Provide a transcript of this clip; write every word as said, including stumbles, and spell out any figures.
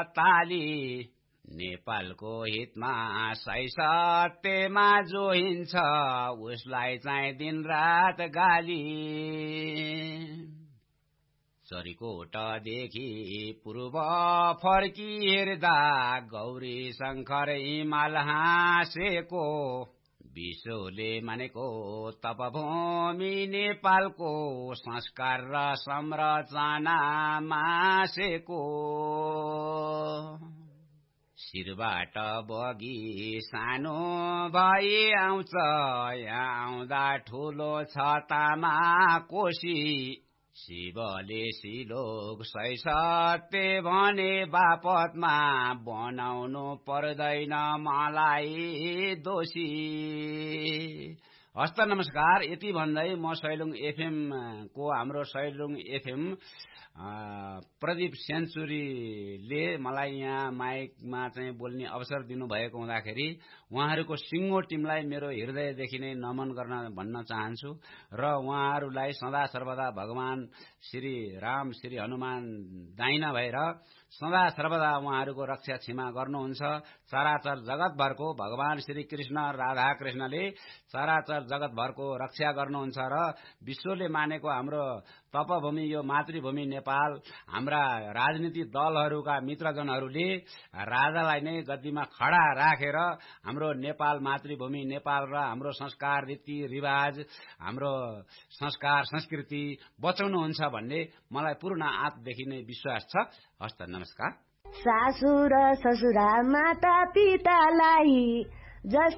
ताली नेपालको हितमा सही सत्यमा जो हिन्छ उसलाई चाहिँ दिनरात गाली चरीकोटदेखि पूर्व फर्की हेर्दा गौरी शंकर हिमाल हाँसेको विश्वले मानेको तपभूमि नेपालको संस्कार र संरचना मासेको शिरबाट बगी सानो भई आउँछ यहाँ आउँदा ठुलो छतामा कोशी शिवले सिलोक सही सत्य भने बापतमा बनाउनु पर्दैन मलाई दोषी। हस्त नमस्कार। यति भन्दै म सैलुङ एफएम को हाम्रो सैलुङ एफएम प्रदीप सेन्चुरीले मलाई यहाँ माइकमा चाहिँ बोल्ने अवसर दिनुभएको हुँदाखेरि उहाँहरूको सिङ्गो टिमलाई मेरो हृदयदेखि नै नमन गर्न भन्न चाहन्छु र उहाँहरूलाई सदा सर्वदा भगवान श्री राम श्री हनुमान दाइना भएर सदा सर्वदा उहाँहरूको रक्षा क्षमा गर्नुहुन्छ। चराचर जगतभरको भगवान श्री कृष्ण राधा कृष्णले चराचर जगतभरको रक्षा गर्नुहुन्छ र विश्वले मानेको हाम्रो तपभूमि यो मातृभूमि नेपाल हाम्रा राजनीतिक दलहरूका मित्रजनहरूले राजालाई नै गद्दीमा खडा राखेर हाम्रो नेपाल मातृभूमि नेपाल र हाम्रो संस्कार रीति रिवाज हाम्रो संस्कार संस्कृति बचाउनुहुन्छ भन्ने मलाई पूर्ण आत्मदेखि नै विश्वास छ। हस्त नमस्कार। सासु र ससुरा माता पितालाई